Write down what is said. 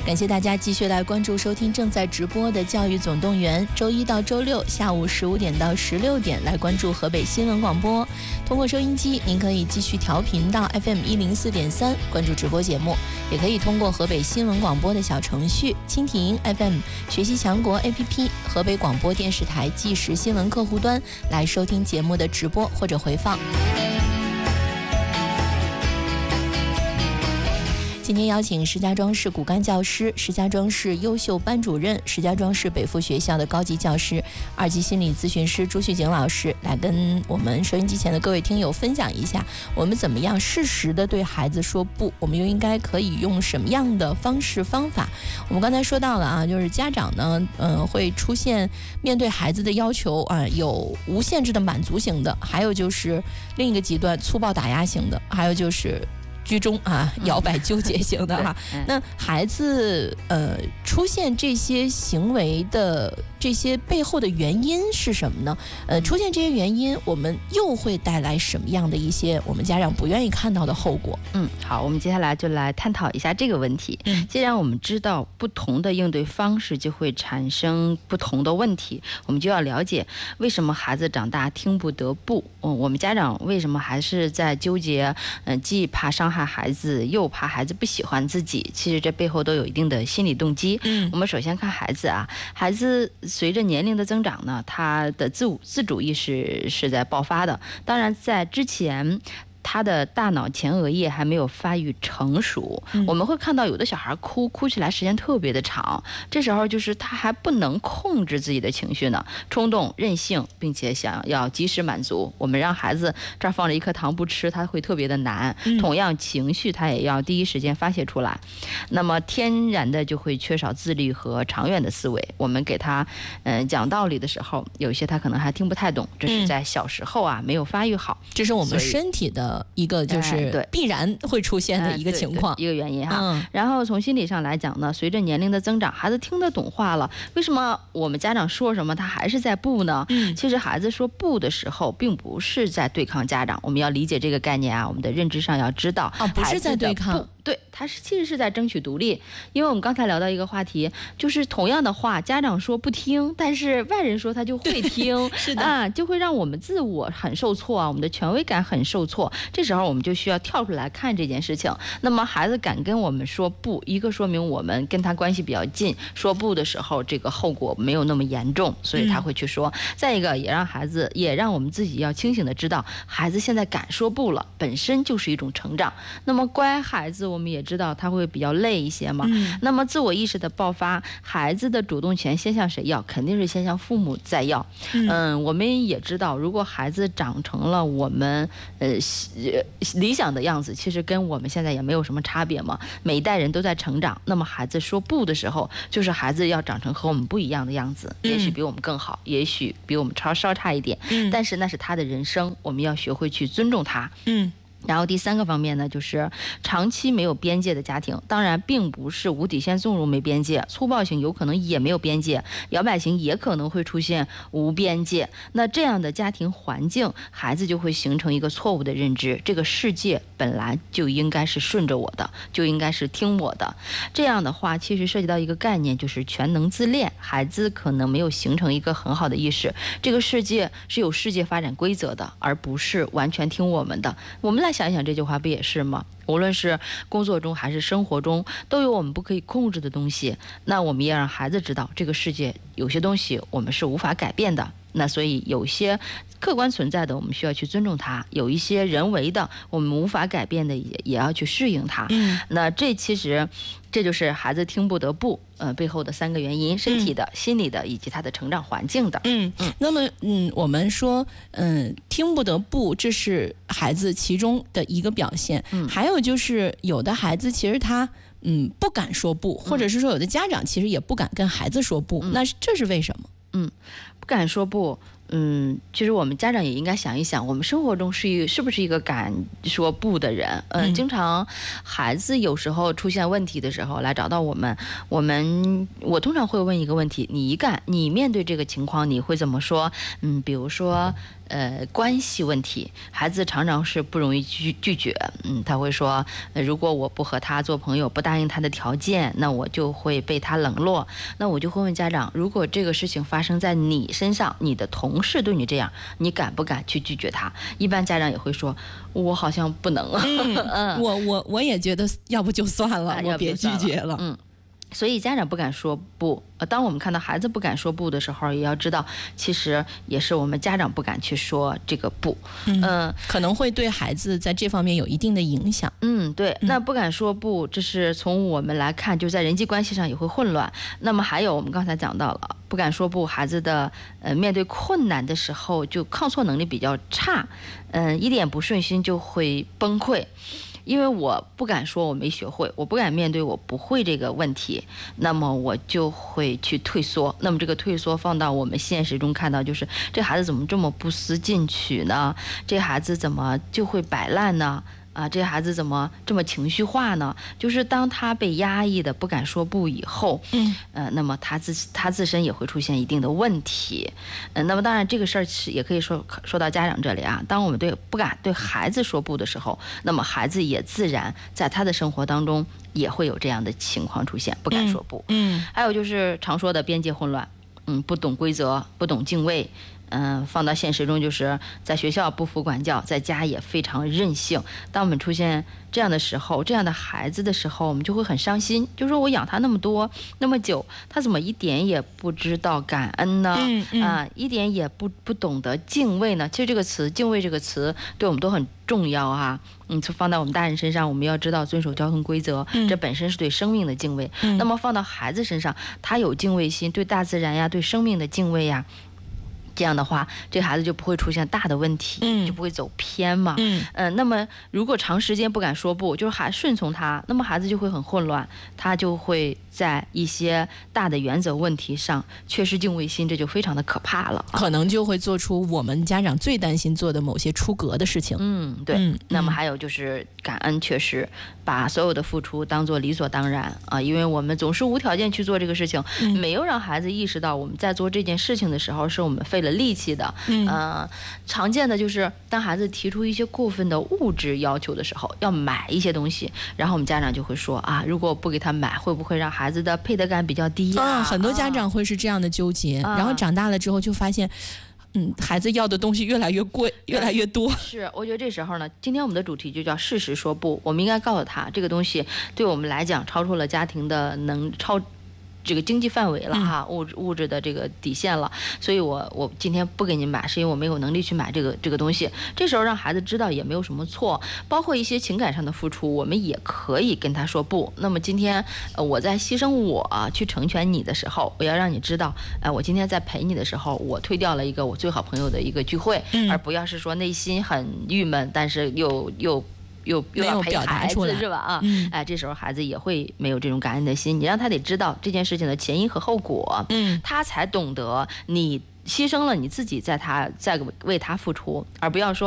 感谢大家继续来关注收听正在直播的教育总动员，周一到周六下午15点到16点来关注河北新闻广播。通过收音机您可以继续调频到 FM 104.3关注直播节目，也可以通过河北新闻广播的小程序蜻蜓 FM、 学习强国 APP、 河北广播电视台即时新闻客户端来收听节目的直播或者回放。今天邀请石家庄市骨干教师、石家庄市优秀班主任、石家庄市北附学校的高级教师、2级心理咨询师朱旭景老师来跟我们收音机前的各位听友分享一下，我们怎么样适时的对孩子说不，我们又应该可以用什么样的方式方法。我们刚才说到了啊，就是家长呢会出现面对孩子的要求啊，有无限制的满足型的，还有就是另一个极端粗暴打压型的，还有就是居中啊摇摆纠结型的哈。那孩子出现这些行为的这些背后的原因是什么呢？出现这些原因，我们又会带来什么样的一些我们家长不愿意看到的后果？ 好，我们接下来就来探讨一下这个问题。既然我们知道不同的应对方式就会产生不同的问题，我们就要了解为什么孩子长大听不得不。我们家长为什么还是在纠结？既怕伤害孩子，又怕孩子不喜欢自己，其实这背后都有一定的心理动机。我们首先看孩子啊，孩子随着年龄的增长呢，他的自主意识是在爆发的。当然，在之前，他的大脑前额叶还没有发育成熟，我们会看到有的小孩哭起来时间特别的长，这时候就是他还不能控制自己的情绪呢，冲动、任性，并且想要及时满足。我们让孩子这儿放着一颗糖不吃，他会特别的难。同样，情绪他也要第一时间发泄出来，那么天然的就会缺少自律和长远的思维。我们给他讲道理的时候，有一些他可能还听不太懂，这是在小时候啊没有发育好， 这是我们身体的一个就是必然会出现的一个情况， 一个原因哈。然后从心理上来讲呢，随着年龄的增长，孩子听得懂话了，为什么我们家长说什么他还是在不呢？其实孩子说不的时候，并不是在对抗家长。我们要理解这个概念啊，我们的认知上要知道， 不是在对抗。 对，他其实是在争取独立。因为我们刚才聊到一个话题，就是同样的话，家长说不听，但是外人说他就会听， 是的就会让我们自我很受挫啊，我们的权威感很受挫。这时候我们就需要跳出来看这件事情。那么孩子敢跟我们说不，一个说明我们跟他关系比较近，说不的时候这个后果没有那么严重，所以他会去说。再一个，也让我们自己要清醒的知道，孩子现在敢说不了，本身就是一种成长。那么乖孩子，我们也知道他会比较累一些嘛。那么自我意识的爆发，孩子的主动权先向谁要？肯定是先向父母再要。我们也知道，如果孩子长成了我们理想的样子，其实跟我们现在也没有什么差别嘛。每一代人都在成长，那么孩子说不的时候，就是孩子要长成和我们不一样的样子，也许比我们更好，也许比我们稍差一点，但是那是他的人生，我们要学会去尊重他。然后第三个方面呢，就是长期没有边界的家庭，当然并不是无底线纵容没边界，粗暴型有可能也没有边界，摇摆型也可能会出现无边界。那这样的家庭环境，孩子就会形成一个错误的认知，这个世界本来就应该是顺着我的，就应该是听我的。这样的话，其实涉及到一个概念，就是全能自恋。孩子可能没有形成一个很好的意识，这个世界是有世界发展规则的，而不是完全听我们的。我们来想一想这句话不也是吗？无论是工作中还是生活中，都有我们不可以控制的东西。那我们也让孩子知道，这个世界有些东西我们是无法改变的。那所以有些客观存在的，我们需要去尊重它；有一些人为的，我们无法改变的，也要去适应它。那其实这就是孩子听不得不背后的3个原因：身体的、心理的，以及他的成长环境的。 那么我们说听不得不，这是孩子其中的一个表现。还有就是有的孩子其实他不敢说不，或者是说有的家长其实也不敢跟孩子说不，那这是为什么？ 不敢说不， 其实我们家长也应该想一想，我们生活中是不是一个敢说不的人？经常孩子有时候出现问题的时候来找到我们，我通常会问一个问题：你面对这个情况你会怎么说？比如说关系问题，孩子常常是不容易拒绝，他会说，如果我不和他做朋友，不答应他的条件，那我就会被他冷落。那我就会问家长，如果这个事情发生在你身上，你的同事对你这样，你敢不敢去拒绝他？一般家长也会说，我好像不能。 我也觉得，要不就算了，我别拒绝了。 所以家长不敢说不，当我们看到孩子不敢说不的时候，也要知道，其实也是我们家长不敢去说这个不， 可能会对孩子在这方面有一定的影响。 对，那不敢说不，这是从我们来看，就在人际关系上也会混乱。那么还有我们刚才讲到了，不敢说不，孩子的面对困难的时候就抗挫能力比较差，一点不顺心就会崩溃。因为我不敢说我没学会，我不敢面对我不会这个问题，那么我就会去退缩。那么这个退缩放到我们现实中看到，就是这孩子怎么这么不思进取呢？这孩子怎么就会摆烂呢？这孩子怎么这么情绪化呢？就是当他被压抑的不敢说不以后，那么他自身也会出现一定的问题。那么当然这个事儿也可以说到家长这里啊。当我们不敢对孩子说不的时候，那么孩子也自然在他的生活当中也会有这样的情况出现，不敢说不。还有就是常说的边界混乱，不懂规则，不懂敬畏。放到现实中，就是在学校不服管教，在家也非常任性。当我们出现这样的时候，这样的孩子的时候，我们就会很伤心，就说我养他那么多那么久，他怎么一点也不知道感恩呢？一点也不懂得敬畏呢？其实这个词敬畏这个词对我们都很重要哈。就放到我们大人身上，我们要知道遵守交通规则，这本身是对生命的敬畏。那么放到孩子身上，他有敬畏心，对大自然呀，对生命的敬畏呀。这样的话，这孩子就不会出现大的问题，就不会走偏嘛。那么如果长时间不敢说不，就是还顺从他，那么孩子就会很混乱，他就会在一些大的原则问题上缺失敬畏心，这就非常的可怕了， 可能就会做出我们家长最担心做的某些出格的事情。 对。那么还有就是感恩缺失，把所有的付出当作理所当然啊，因为我们总是无条件去做这个事情，没有让孩子意识到我们在做这件事情的时候是我们费了力气的。常见的就是当孩子提出一些过分的物质要求的时候，要买一些东西，然后我们家长就会说如果不给他买，会不会让孩子的配得感比较低很多家长会是这样的纠结，然后长大了之后就发现孩子要的东西越来越贵，越来越多。 是，我觉得这时候呢，今天我们的主题就叫适时说不。我们应该告诉他，这个东西对我们来讲超出了家庭的这个经济范围了哈，物质的这个底线了，所以我今天不给您买，是因为我没有能力去买这个东西。这时候让孩子知道也没有什么错，包括一些情感上的付出，我们也可以跟他说不。那么今天我在牺牲我去成全你的时候，我要让你知道，我今天在陪你的时候，我推掉了一个我最好朋友的一个聚会，而不要是说内心很郁闷，但是又要陪孩子是吧？这时候孩子也会没有这种感恩的心。你让他得知道这件事情的前因和后果，他才懂得你牺牲了你自己，在为他付出，而不要说